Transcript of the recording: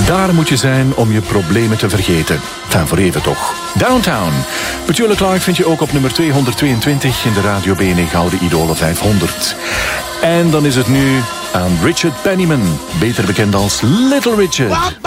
Daar moet je zijn om je problemen te vergeten. Enfin, voor even toch. Downtown. Petula Clark vind je ook op nummer 222 in de Radio B&E Gouden Idolen 500. En dan is het nu aan Richard Penniman, beter bekend als Little Richard.